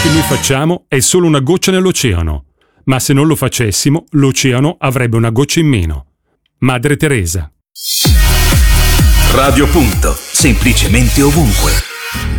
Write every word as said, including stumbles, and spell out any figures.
che noi facciamo è solo una goccia nell'oceano, ma se non lo facessimo, l'oceano avrebbe una goccia in meno. Madre Teresa. Radio Punto, semplicemente ovunque.